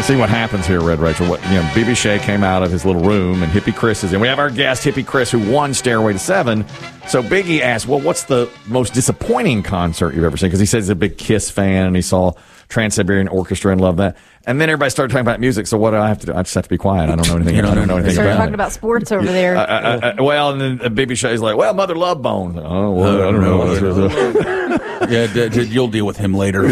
See what happens here, Red Rachel. BB Shea came out of his little room, and Hippie Chris is in. We have our guest, Hippie Chris, who won Stairway to Seven. So Biggie asked, well, what's the most disappointing concert you've ever seen? Because he says he's a big Kiss fan, and he saw Trans-Siberian Orchestra and loved that. And then everybody started talking about music, so what do I have to do? I just have to be quiet. I don't know anything. I don't know anything Started about talking it. about sports over there. And then BB Shea's like, well, Mother Love Bone. Oh, well, I don't know. You'll deal with him later.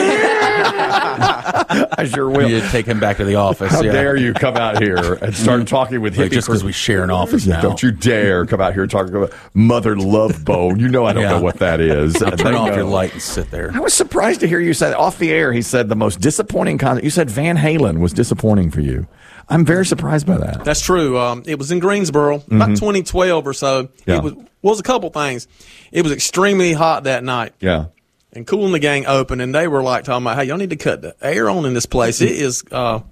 I sure will. You take him back to the office. How dare you come out here and start talking with Hippie just because we share an office now. Don't you dare come out here and talk about Mother Love Bone. You know I don't know what that is. Now turn off your light and sit there. I was surprised to hear you say off the air. He said the most disappointing concert. You said Van Halen was disappointing for you. I'm very surprised by that. That's true. It was in Greensboro, about 2012 or so. Yeah. It was a couple things. It was extremely hot that night. Yeah. And Kool and the Gang opened, and they were like talking about, hey, y'all need to cut the air on in this place. It is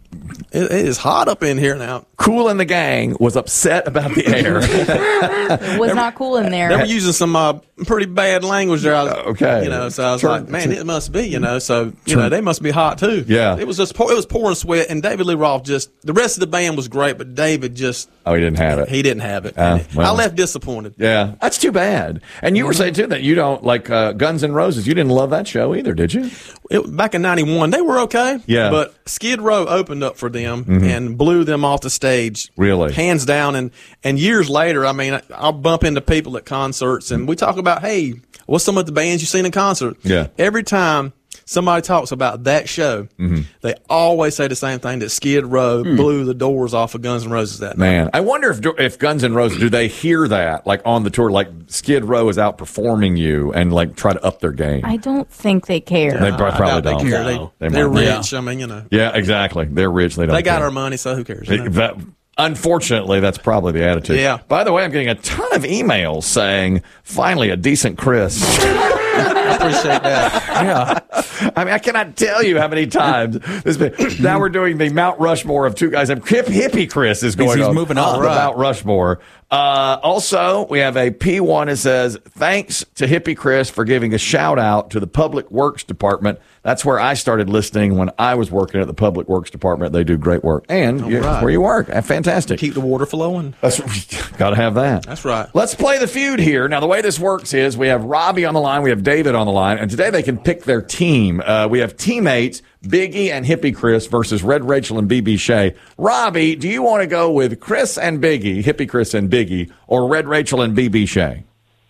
hot up in here now. Kool and the Gang was upset about the air. It was not cool in there. They were using some pretty bad language there. Okay. So I was like, man, it must be, so, they must be hot too. Yeah. It was just, it was pouring sweat, and David Lee Roth the rest of the band was great, but David just. Oh, he didn't have it. He didn't have it. Well. I left disappointed. Yeah. That's too bad. And you were saying, too, that you don't like Guns N' Roses. You didn't love that show either, did you? Back in 91, they were okay. Yeah. But Skid Row opened up for them and blew them off the stage. Really? Hands down. And years later, I'll bump into people at concerts, and we talk about, hey, what's some of the bands you've seen in concert? Yeah. Every time somebody talks about that show, they always say the same thing, that Skid Row blew the doors off of Guns N' Roses that night. Man, I wonder if Guns N' Roses, do they hear that, like, on the tour, like Skid Row is outperforming you and, like, try to up their game? I don't think they care. They probably They don't. care. No. They're might. rich. Yeah, exactly. They're rich. They don't They got care. our money, so who cares? Unfortunately, that's probably the attitude. Yeah. By the way, I'm getting a ton of emails saying, finally, a decent Chris. I appreciate that. Yeah. I cannot tell you how many times now we're doing the Mount Rushmore of two guys. Hippie Chris is going He's on. moving up. The Mount Rushmore. Also, we have a P1 that says, thanks to Hippie Chris for giving a shout out to the Public Works Department. That's where I started listening when I was working at the Public Works Department. They do great work. And where you work. Fantastic. Keep the water flowing. Got to have that. That's right. Let's play the feud here. Now, the way this works is we have Robbie on the line. We have David on the line. And today they can pick their team. We have teammates, Biggie and Hippie Chris versus Red Rachel and BB Shea. Robbie, do you want to go with Chris and Biggie, Hippie Chris and Biggie, or Red Rachel and BB Shea?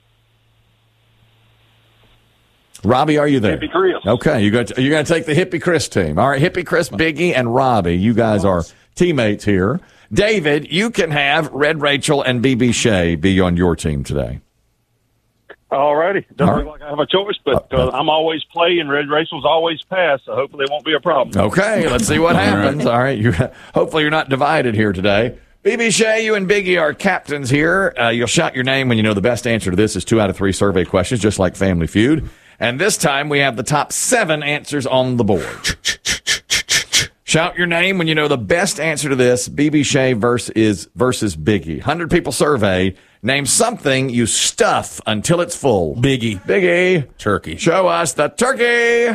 Robbie, are you there? Hippie Chris. Okay, you're going to take the Hippie Chris team. All right, Hippie Chris, Biggie, and Robbie. You guys are teammates here. David, you can have Red Rachel and BB Shea be on your team today. All righty. Doesn't look like I have a choice, but I'm always play, and Red Rachel's always pass, so hopefully it won't be a problem. Okay, let's see what happens. All right, hopefully you're not divided here today. BB Shea, you and Biggie are captains here. You'll shout your name when you know the best answer to this is 2 out of 3 survey questions, just like Family Feud. And this time we have the top 7 answers on the board. Shout your name when you know the best answer to this. BB Shea versus Biggie. 100 people survey. Name something you stuff until it's full. Biggie. Turkey. Show us the turkey.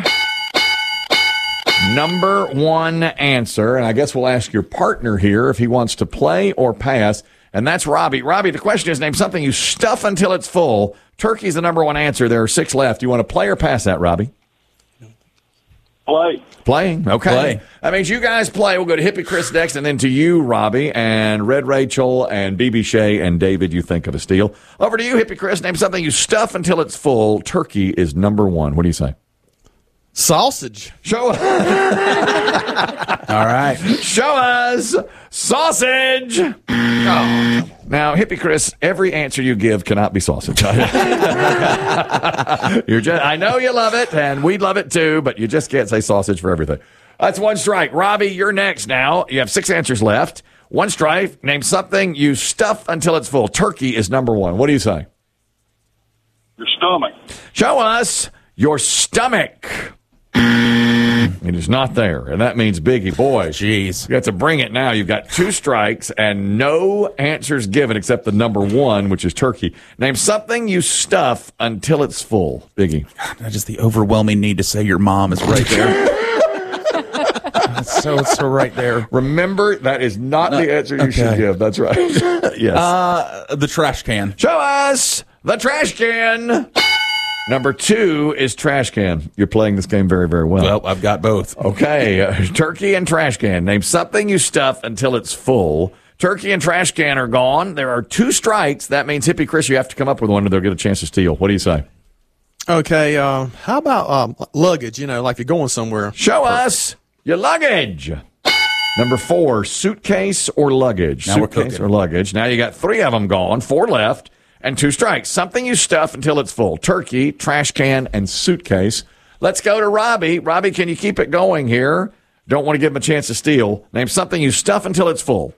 Number 1 answer. And I guess we'll ask your partner here if he wants to play or pass. And that's Robbie. Robbie, the question is name something you stuff until it's full. Turkey's the number 1 answer. There are 6 left. You want to play or pass that, Robbie? Play. Playing. Okay. Play. That means you guys play. We'll go to Hippie Chris next and then to you, Robbie, and Red Rachel and BB Shea and David, you think of a steal. Over to you, Hippie Chris. Name something you stuff until it's full. Turkey is number 1. What do you say? Sausage. Show us. All right. Show us sausage. Oh. Now, Hippie Chris, every answer you give cannot be sausage. I know you love it, and we love it too, but you just can't say sausage for everything. That's 1 strike. Robbie, you're next now. You have 6 answers left. 1 strike. Name something you stuff until it's full. Turkey is number 1. What do you say? Your stomach. Show us your stomach. It is not there, and that means Biggie. Boy, jeez. You got to bring it now. You've got 2 strikes and no answers given except the number 1, which is turkey. Name something you stuff until it's full. Biggie. Just the overwhelming need to say your mom is right there. So right there. Remember, that is not the answer you should okay. give. That's right. Yes. The trash can. Show us the trash can. Number 2 is trash can. You're playing this game very, very well. Well, I've got both. Okay, turkey and trash can. Name something you stuff until it's full. Turkey and trash can are gone. There are 2 strikes. That means Hippie Chris, you have to come up with one or they'll get a chance to steal. What do you say? Okay, how about luggage? Like you're going somewhere. Show us your luggage. Number 4, suitcase or luggage. Now we're Suitcase cooking. or luggage. Now you got 3 of them gone, 4 left, and 2 strikes. Something you stuff until it's full. Turkey, trash can, and suitcase. Let's go to Robbie. Robbie, can you keep it going here? Don't want to give him a chance to steal. Name something you stuff until it's full.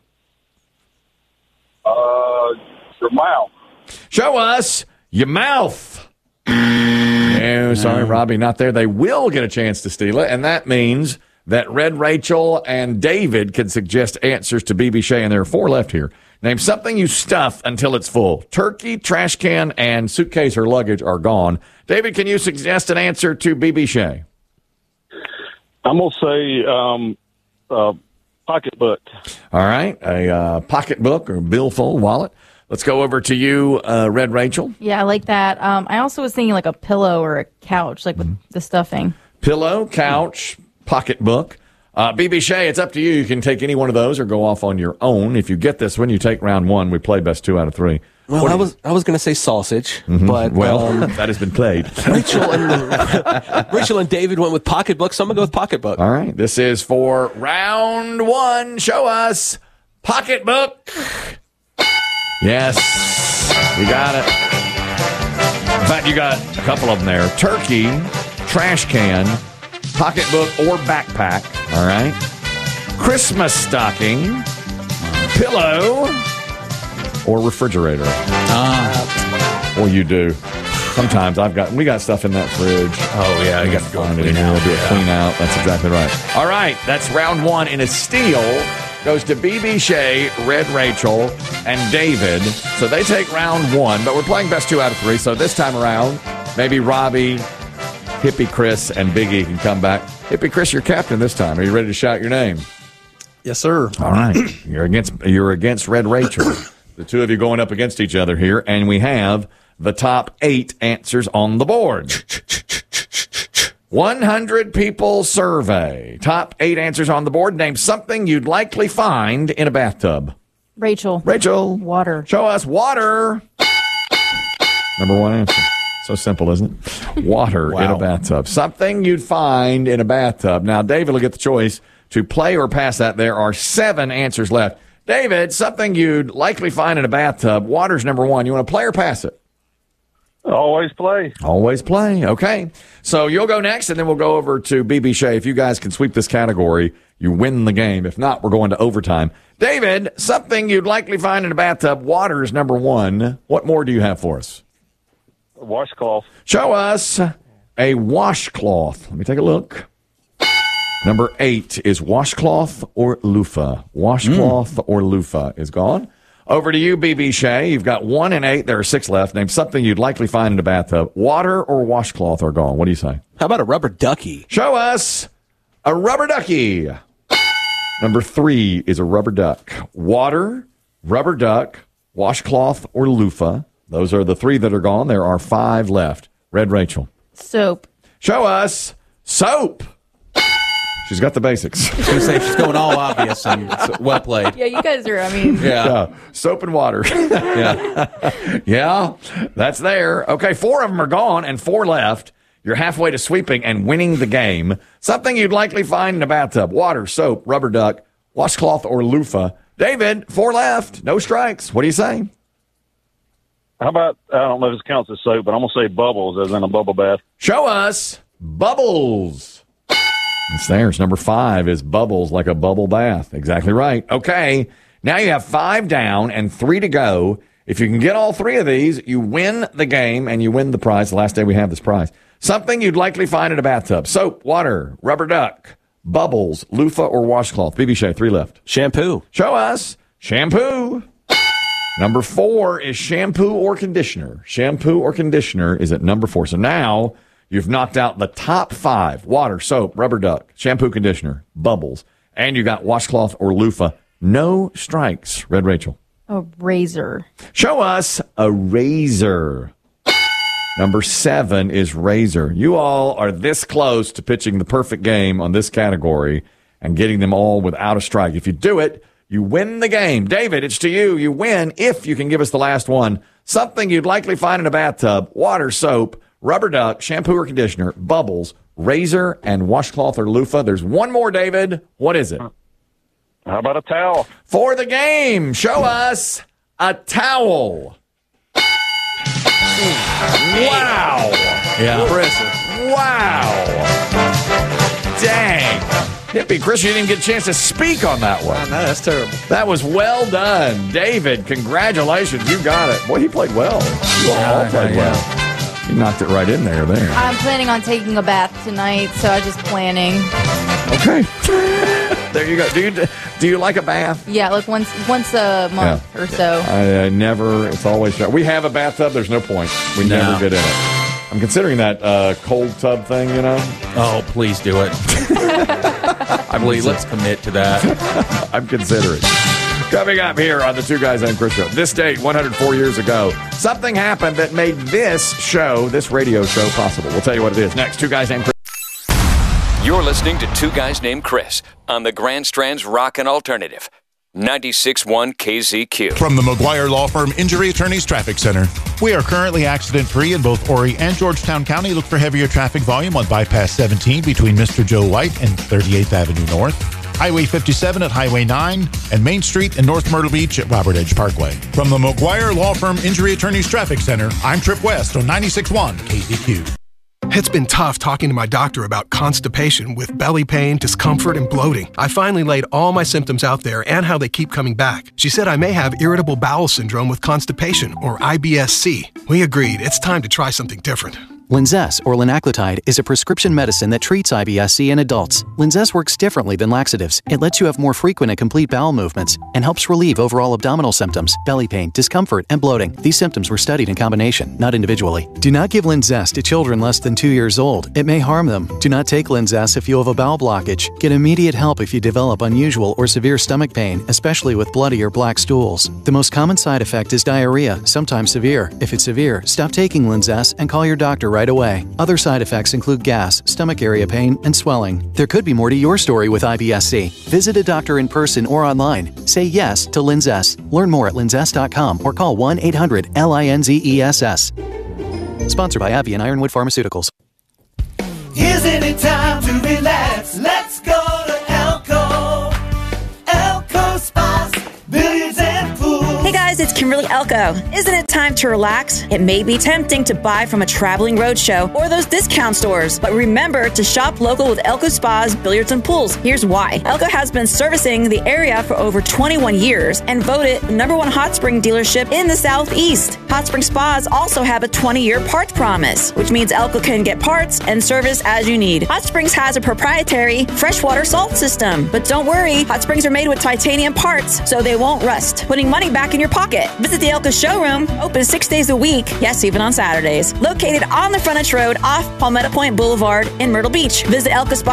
Your mouth. Show us your mouth. No, sorry, Robbie, not there. They will get a chance to steal it, and that means that Red Rachel and David can suggest answers to BB Shea, and there are 4 left here. Name something you stuff until it's full. Turkey, trash can, and suitcase or luggage are gone. David, can you suggest an answer to BB Shea? I'm going to say pocketbook. All right, a pocketbook or billfold wallet. Let's go over to you, Red Rachel. Yeah, I like that. I also was thinking like a pillow or a couch, like with the stuffing. Pillow, couch, pocketbook. BB Shea, it's up to you. You can take any one of those or go off on your own. If you get this one, you take round 1. We play best 2 out of 3. Well, I was going to say sausage, but Well, that has been played. Rachel and David went with pocketbook, so I'm going to go with pocketbook. All right, this is for round 1. Show us pocketbook. Yes, you got it. In fact, you got a couple of them there. Turkey, trash can, pocketbook or backpack. All right. Christmas stocking, pillow, or refrigerator. Or you do. Sometimes we got stuff in that fridge. Oh, yeah. You got to find it in here. Do a clean out. That's exactly right. All right, that's round 1 in a steal. Goes to BB Shea, Red Rachel, and David. So they take round 1, but we're playing best 2 out of 3. So this time around, maybe Robbie, Hippie Chris, and Biggie can come back. Hippie Chris, you're captain this time. Are you ready to shout your name? Yes, sir. All right. You're against Red Rachel. The 2 of you going up against each other here, and we have the top 8 answers on the board. 100 people survey. Top 8 answers on the board. Name something you'd likely find in a bathtub. Rachel. Rachel. Water. Show us water. Number 1 answer. So simple, isn't it? Water in a bathtub. Something you'd find in a bathtub. Now, David will get the choice to play or pass that. There are 7 answers left. David, something you'd likely find in a bathtub. Water's number 1. You want to play or pass it? Always play. Always play. Okay. So you'll go next, and then we'll go over to BB Shea. If you guys can sweep this category, you win the game. If not, we're going to overtime. David, something you'd likely find in a bathtub. Water is number 1. What more do you have for us? Washcloth. Show us a washcloth. Let me take a look. Number 8 is washcloth or loofah. Washcloth or loofah is gone. Over to you, BB Shea. You've got 1 and 8. There are 6 left. Name something you'd likely find in a bathtub. Water or washcloth are gone. What do you say? How about a rubber ducky? Show us a rubber ducky. Number 3 is a rubber duck. Water, rubber duck, washcloth, or loofah. Those are the 3 that are gone. There are 5 left. Red Rachel. Soap. Show us soap. She's got the basics. I was going to say she's going all obvious and well played. Yeah, you guys are, Yeah. Soap and water. Yeah. Yeah, that's there. Okay, 4 of them are gone and 4 left. You're halfway to sweeping and winning the game. Something you'd likely find in a bathtub. Water, soap, rubber duck, washcloth, or loofah. David, 4 left. No strikes. What do you say? How about, I don't know if this counts as soap, but I'm going to say bubbles as in a bubble bath. Show us bubbles. It's there. It's number 5 is bubbles like a bubble bath. Exactly right. Okay. Now you have 5 down and 3 to go. If you can get all 3 of these, you win the game and you win the prize. The last day we have this prize. Something you'd likely find in a bathtub. Soap, water, rubber duck, bubbles, loofah, or washcloth. BB Shea, 3 left. Shampoo. Show us shampoo. Number 4 is shampoo or conditioner. Shampoo or conditioner is at number 4. So now you've knocked out the top 5. Water, soap, rubber duck, shampoo, conditioner, bubbles. And you got washcloth or loofah. No strikes. Red Rachel. A razor. Show us a razor. Number 7 is razor. You all are this close to pitching the perfect game on this category and getting them all without a strike. If you do it, you win the game. David, it's to you. You win if you can give us the last one. Something you'd likely find in a bathtub: water, soap, rubber duck, shampoo or conditioner, bubbles, razor, and washcloth or loofah. There's one more, David. What is it? How about a towel? For the game, show us a towel. Wow. Yeah. Impressive. Wow. Dang. Hippie, Chris, you didn't even get a chance to speak on that I one. know, that's terrible. That was well done. David, congratulations. You got it. Boy, he played well. You all played well. You knocked it right in there. I'm planning on taking a bath tonight, so I'm just planning. Okay. There you go. Do you like a bath? Yeah, like once a month or so. I never. It's always. We have a bathtub. There's no point. We never get in it. I'm considering that cold tub thing. Oh, please do it. Please, let's commit to that. I'm considering. Coming up here on the Two Guys Named Chris show. This date, 104 years ago, something happened that made this show, this radio show, possible. We'll tell you what it is next. Two Guys Named Chris. You're listening to Two Guys Named Chris on the Grand Strand's Rockin' Alternative, 96.1 KZQ. From the McGuire Law Firm Injury Attorneys Traffic Center. We are currently accident-free in both Horry and Georgetown County. Look for heavier traffic volume on Bypass 17 between Mr. Joe White and 38th Avenue North, Highway 57 at Highway 9, and Main Street in North Myrtle Beach at Robert Edge Parkway. From the McGuire Law Firm Injury Attorneys Traffic Center, I'm Trip West on 96.1 KZQ. It's been tough talking to my doctor about constipation with belly pain, discomfort, and bloating. I finally laid all my symptoms out there and how they keep coming back. She said I may have irritable bowel syndrome with constipation, or IBS-C. We agreed it's time to try something different. Linzess, or linaclotide, is a prescription medicine that treats IBS-C in adults. Linzess works differently than laxatives. It lets you have more frequent and complete bowel movements and helps relieve overall abdominal symptoms, belly pain, discomfort, and bloating. These symptoms were studied in combination, not individually. Do not give Linzess to children less than 2 years old. It may harm them. Do not take Linzess if you have a bowel blockage. Get immediate help if you develop unusual or severe stomach pain, especially with bloody or black stools. The most common side effect is diarrhea, sometimes severe. If it's severe, stop taking Linzess and call your doctor right away. Other side effects include gas, stomach area pain, and swelling. There could be more to your story with IBS-C. Visit a doctor in person or online. Say yes to Linzess. Learn more at linzess.com or call 1-800-LINZESS. Sponsored by AbbVie and Ironwood Pharmaceuticals. Isn't it time to relax? Let's go to Elko. Elko Spas, billiards and pool. Hey guys, it's Kimberly Elko. Isn't it time to relax? It may be tempting to buy from a traveling roadshow or those discount stores, but remember to shop local with Elko Spas, billiards, and pools. Here's why. Elko has been servicing the area for over 21 years and voted the #1 hot spring dealership in the Southeast. Hot Spring Spas also have a 20-year parts promise, which means Elko can get parts and service as you need. Hot Springs has a proprietary freshwater salt system, but don't worry, Hot Springs are made with titanium parts, so they won't rust, putting money back in your pocket. Visit the Elko showroom, open 6 days a week, yes, even on Saturdays. Located on the frontage road off Palmetto Point Boulevard in Myrtle Beach. Visit Elko Spa